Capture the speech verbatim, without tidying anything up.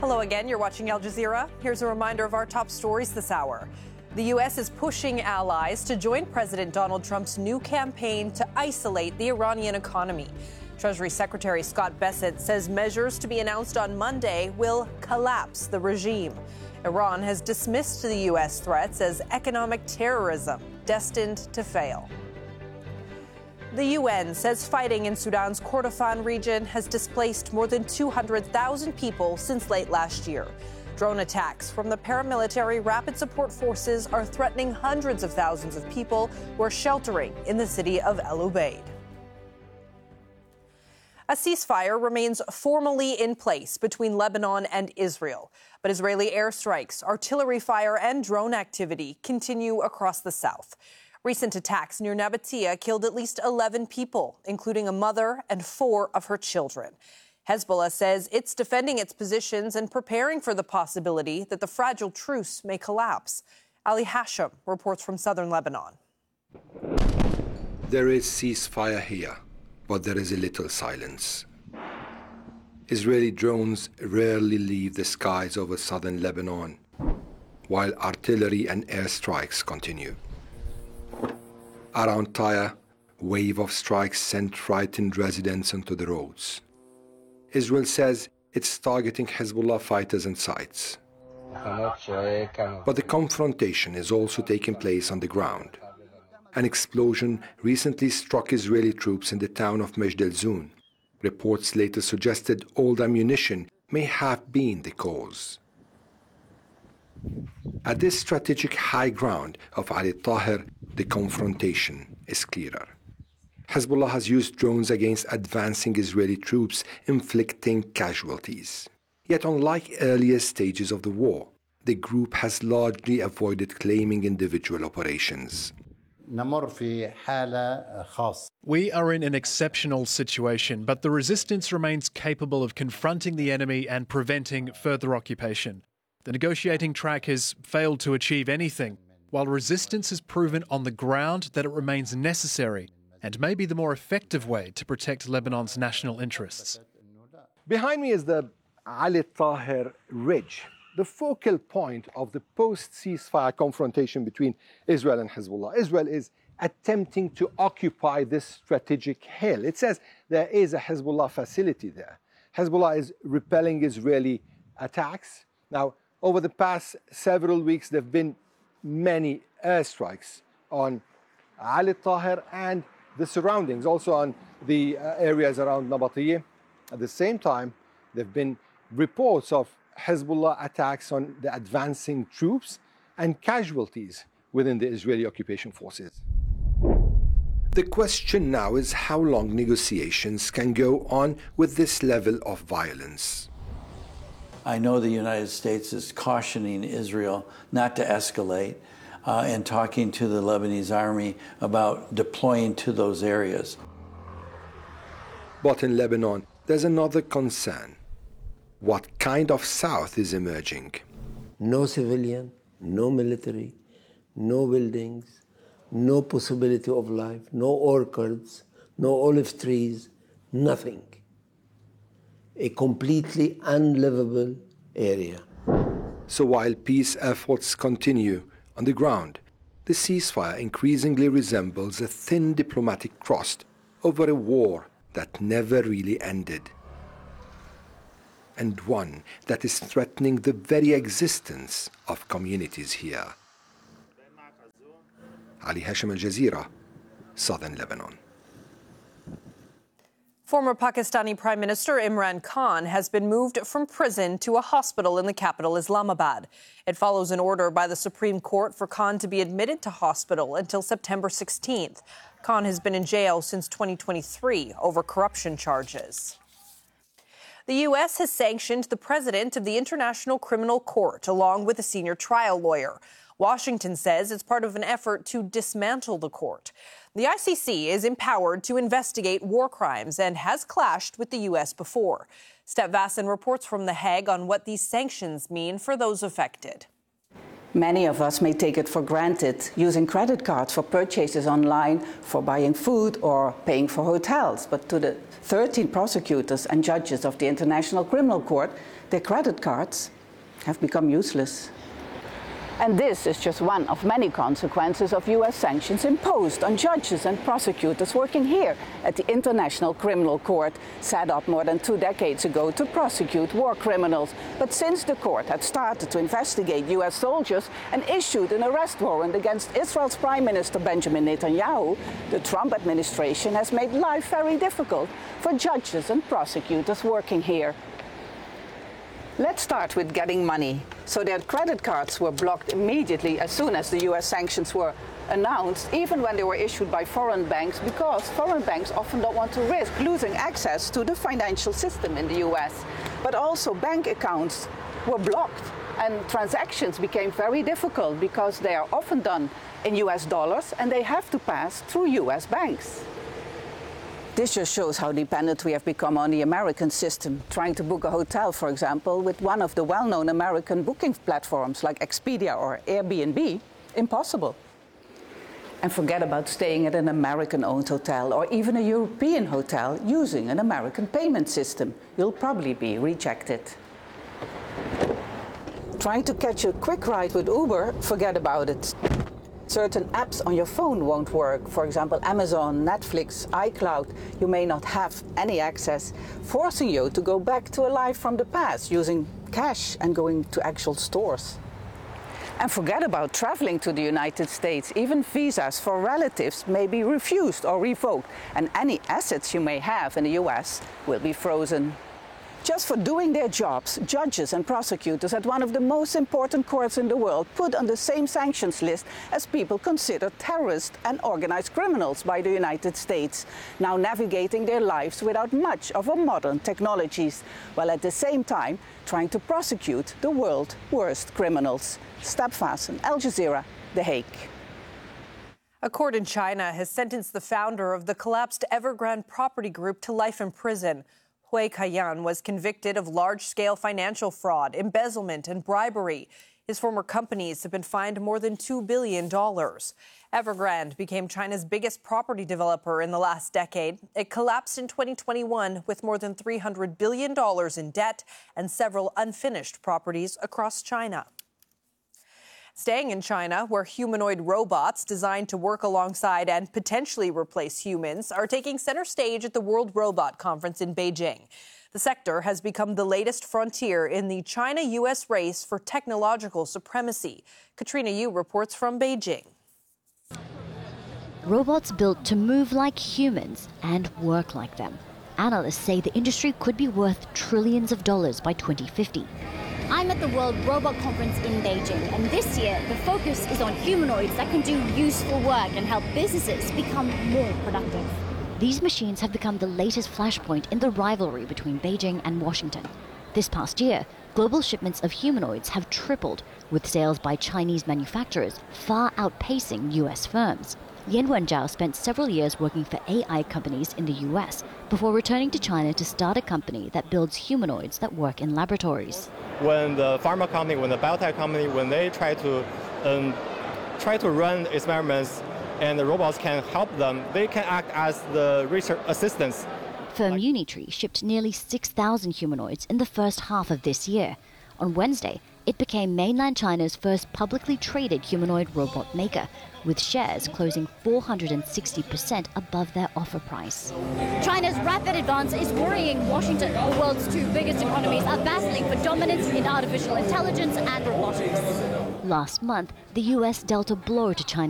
Hello again. You're watching Al Jazeera. Here's a reminder of our top stories this hour. The U S is pushing allies to join President Donald Trump's new campaign to isolate the Iranian economy. Treasury Secretary Scott Bessent says measures to be announced on Monday will collapse the regime. Iran has dismissed the U S threats as economic terrorism, destined to fail. The U N says fighting in Sudan's Kordofan region has displaced more than two hundred thousand people since late last year. Drone attacks from the paramilitary Rapid Support Forces are threatening hundreds of thousands of people who are sheltering in the city of El Ubaid. A ceasefire remains formally in place between Lebanon and Israel, but Israeli airstrikes, artillery fire and drone activity continue across the south. Recent attacks near Nabatea killed at least eleven people, including a mother and four of her children. Hezbollah says it's defending its positions and preparing for the possibility that the fragile truce may collapse. Ali Hashem reports from southern Lebanon. There is ceasefire here, but there is a little silence. Israeli drones rarely leave the skies over southern Lebanon, while artillery and airstrikes continue. Around Tyre, wave of strikes sent frightened residents onto the roads. Israel says it's targeting Hezbollah fighters and sites. But the confrontation is also taking place on the ground. An explosion recently struck Israeli troops in the town of Majd al-Zoun. Reports later suggested old ammunition may have been the cause. At this strategic high ground of Ali Tahir, the confrontation is clearer. Hezbollah has used drones against advancing Israeli troops, inflicting casualties. Yet unlike earlier stages of the war, the group has largely avoided claiming individual operations. We are in an exceptional situation, but the resistance remains capable of confronting the enemy and preventing further occupation. The negotiating track has failed to achieve anything, while resistance has proven on the ground that it remains necessary and may be the more effective way to protect Lebanon's national interests. Behind me is the Ali Tahir Ridge, the focal point of the post-ceasefire confrontation between Israel and Hezbollah. Israel is attempting to occupy this strategic hill. It says there is a Hezbollah facility there. Hezbollah is repelling Israeli attacks. Now, over the past several weeks, there have been many airstrikes on Ali Tahir and the surroundings, also on the uh, areas around Nabatea. At the same time, there have been reports of Hezbollah attacks on the advancing troops and casualties within the Israeli occupation forces. The question now is how long negotiations can go on with this level of violence. I know the United States is cautioning Israel not to escalate uh, and talking to the Lebanese army about deploying to those areas. But in Lebanon, there's another concern. What kind of South is emerging? No civilian, no military, no buildings, no possibility of life, no orchards, no olive trees, nothing. A completely unlivable area. So while peace efforts continue on the ground, the ceasefire increasingly resembles a thin diplomatic crust over a war that never really ended, and one that is threatening the very existence of communities here. Ali Hashem, Al Jazeera, Southern Lebanon. Former Pakistani Prime Minister Imran Khan has been moved from prison to a hospital in the capital, Islamabad. It follows an order by the Supreme Court for Khan to be admitted to hospital until September sixteenth. Khan has been in jail since twenty twenty-three over corruption charges. The U S has sanctioned the president of the International Criminal Court, along with a senior trial lawyer. Washington says it's part of an effort to dismantle the court. The I C C is empowered to investigate war crimes and has clashed with the U S before. Step Vasson reports from The Hague on what these sanctions mean for those affected. Many of us may take it for granted, using credit cards for purchases online, for buying food or paying for hotels. But to the thirteen prosecutors and judges of the International Criminal Court, their credit cards have become useless. And this is just one of many consequences of U S sanctions imposed on judges and prosecutors working here at the International Criminal Court, set up more than two decades ago to prosecute war criminals. But since the court had started to investigate U S soldiers and issued an arrest warrant against Israel's Prime Minister Benjamin Netanyahu, the Trump administration has made life very difficult for judges and prosecutors working here. Let's start with getting money. So their credit cards were blocked immediately as soon as the U S sanctions were announced, even when they were issued by foreign banks, because foreign banks often don't want to risk losing access to the financial system in the U S. But also bank accounts were blocked and transactions became very difficult because they are often done in U S dollars and they have to pass through U S banks. This just shows how dependent we have become on the American system. Trying to book a hotel, for example, with one of the well-known American booking platforms like Expedia or Airbnb, impossible. And forget about staying at an American-owned hotel or even a European hotel using an American payment system. You'll probably be rejected. Trying to catch a quick ride with Uber, forget about it. Certain apps on your phone won't work. For example, Amazon, Netflix, iCloud. You may not have any access, forcing you to go back to a life from the past, using cash and going to actual stores. And forget about traveling to the United States. Even visas for relatives may be refused or revoked, and any assets you may have in the U S will be frozen. Just for doing their jobs, judges and prosecutors at one of the most important courts in the world put on the same sanctions list as people considered terrorists and organized criminals by the United States, now navigating their lives without much of a modern technologies, while at the same time trying to prosecute the world's worst criminals. Step Vassen, Al Jazeera, The Hague. A court in China has sentenced the founder of the collapsed Evergrande property group to life in prison. Hui Kaiyan was convicted of large-scale financial fraud, embezzlement and bribery. His former companies have been fined more than two billion dollars. Evergrande became China's biggest property developer in the last decade. It collapsed in twenty twenty-one with more than three hundred billion dollars in debt and several unfinished properties across China. Staying in China, where humanoid robots designed to work alongside and potentially replace humans are taking center stage at the World Robot Conference in Beijing. The sector has become the latest frontier in the China-U S race for technological supremacy. Katrina Yu reports from Beijing. Robots built to move like humans and work like them. Analysts say the industry could be worth trillions of dollars by twenty fifty. I'm at the World Robot Conference in Beijing, and this year the focus is on humanoids that can do useful work and help businesses become more productive. These machines have become the latest flashpoint in the rivalry between Beijing and Washington. This past year, global shipments of humanoids have tripled, with sales by Chinese manufacturers far outpacing U S firms. Yan Wenzhao spent several years working for A I companies in the U S before returning to China to start a company that builds humanoids that work in laboratories. When the pharma company, when the biotech company, when they try to um, try to run experiments and the robots can help them, they can act as the research assistants. Firm Unitree shipped nearly six thousand humanoids in the first half of this year. On Wednesday, it became mainland China's first publicly traded humanoid robot maker, with shares closing four hundred sixty percent above their offer price. China's rapid advance is worrying Washington. The world's two biggest economies are battling for dominance in artificial intelligence and robotics. Last month, the U S dealt a blow to China.